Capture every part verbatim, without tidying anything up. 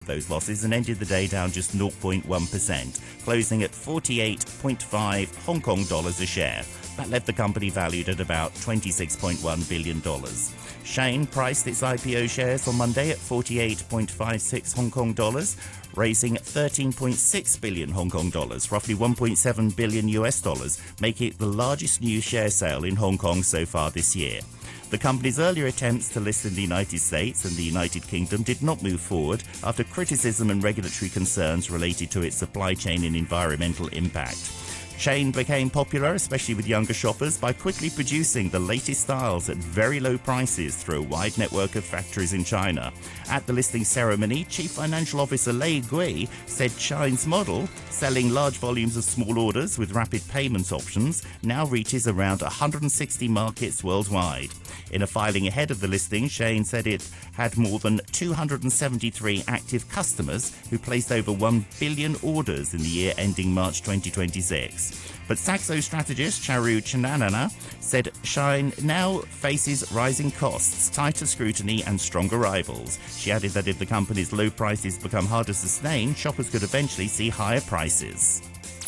those losses and ended the day down just zero point one percent, closing at forty-eight point five Hong Kong dollars a share. That left the company valued at about twenty-six point one billion dollars. Shein priced its I P O shares on Monday at forty-eight point five six Hong Kong dollars, raising thirteen point six billion Hong Kong dollars, roughly one point seven billion U S dollars, making it the largest new share sale in Hong Kong so far this year. The company's earlier attempts to list in the United States and the United Kingdom did not move forward after criticism and regulatory concerns related to its supply chain and environmental impact. Shein became popular, especially with younger shoppers, by quickly producing the latest styles at very low prices through a wide network of factories in China. At the listing ceremony, Chief Financial Officer Lei Gui said Shein's model, selling large volumes of small orders with rapid payment options, now reaches around one hundred sixty markets worldwide. In a filing ahead of the listing, Shein said it had more than two hundred seventy-three active customers who placed over one billion orders in the year ending March twenty twenty-six. But Saxo strategist Charu Chananana said Shein now faces rising costs, tighter scrutiny and stronger rivals. She added that if the company's low prices become hard to sustain, shoppers could eventually see higher prices.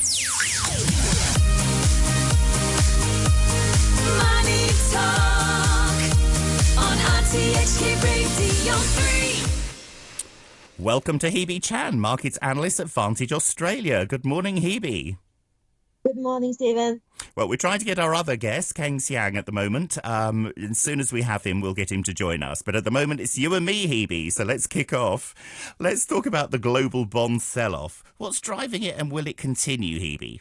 Money Talk on R T H K Radio three. Welcome to Hebe Chan, markets analyst at Vantage Australia. Good morning, Hebe. Good morning, Stephen. Well, we're trying to get our other guest, Keng Xiang, at the moment. Um, as soon as we have him, we'll get him to join us. But at the moment, it's you and me, Hebe, so let's kick off. Let's talk about the global bond sell-off. What's driving it and will it continue, Hebe?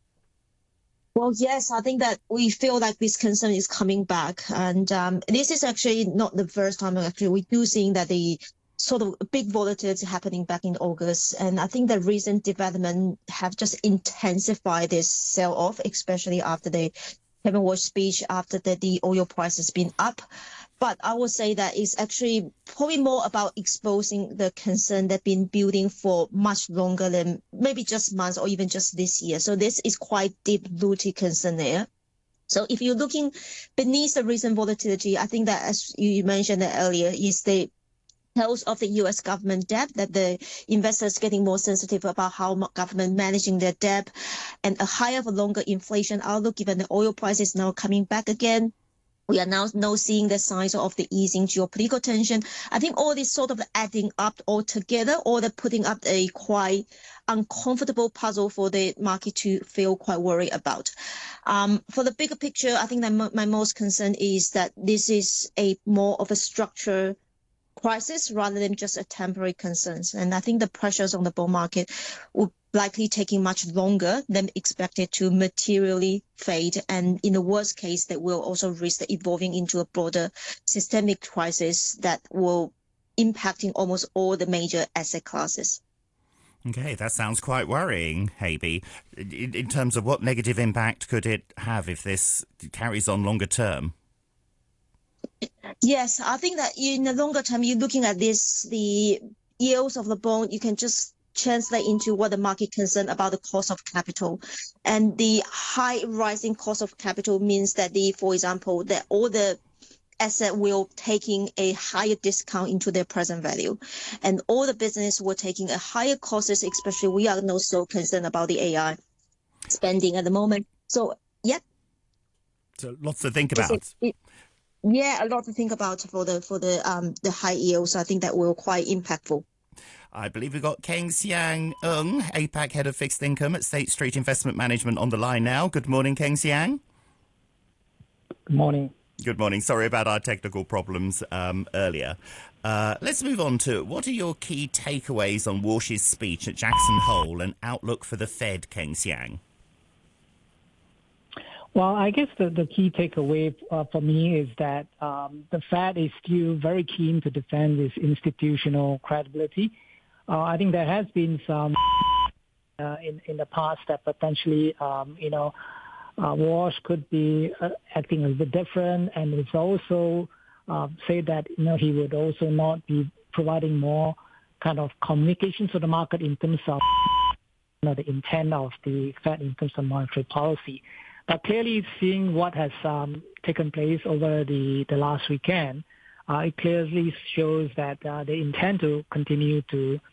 Well, yes, I think that we feel like this concern is coming back. And um, this is actually not the first time. Actually, we do see that the sort of big volatility happening back in August. And I think the recent development have just intensified this sell-off, especially after the Kevin Walsh speech, after the, the oil price has been up. But I would say that it's actually probably more about exposing the concern that's been building for much longer than maybe just months or even just this year. So this is quite deep-rooted concern there. So if you're looking beneath the recent volatility, I think that, as you mentioned earlier, is the health of the U S government debt, that the investors getting more sensitive about how government managing their debt, and a higher for longer inflation outlook, given the oil prices now coming back again. We are now, now seeing the signs of the easing geopolitical tension. I think all this sort of adding up all together, or the putting up a quite uncomfortable puzzle for the market to feel quite worried about. Um, for the bigger picture, I think that m- my most concern is that this is a more of a structure crisis rather than just a temporary concerns. And I think the pressures on the bond market will likely taking much longer than expected to materially fade. And in the worst case, that will also risk evolving into a broader systemic crisis that will impacting almost all the major asset classes. Okay, that sounds quite worrying, Hebe. In, in terms of what negative impact could it have if this carries on longer term? Yes, I think that in the longer term, you're looking at this, the yields of the bond, you can just translate into what the market concern about the cost of capital. And the high rising cost of capital means that the, for example, that all the asset will taking a higher discount into their present value. And all the business were taking a higher costs, especially we are not so concerned about the A I spending at the moment. So, yeah. So lots to think about. It, it, Yeah, a lot to think about for the for the um the high yields. I think that will quite impactful. I believe we've got Keng Xiang Ng, A PAC Head of Fixed Income at State Street Investment Management on the line now. Good morning, Keng Xiang. Good morning. Good morning. Sorry about our technical problems um, earlier. Uh, let's move on to what are your key takeaways on Walsh's speech at Jackson Hole and outlook for the Fed, Keng Xiang? Well, I guess the, the key takeaway uh, for me is that um, the Fed is still very keen to defend its institutional credibility. Uh, I think there has been some uh, in, in the past that potentially, um, you know, uh, Walsh could be uh, acting a little bit different, and it's also uh, say that, you know, he would also not be providing more kind of communication to the market in terms of, you know, the intent of the Fed in terms of monetary policy. But clearly, seeing what has um, taken place over the, the last weekend, uh, it clearly shows that uh, they intend to continue to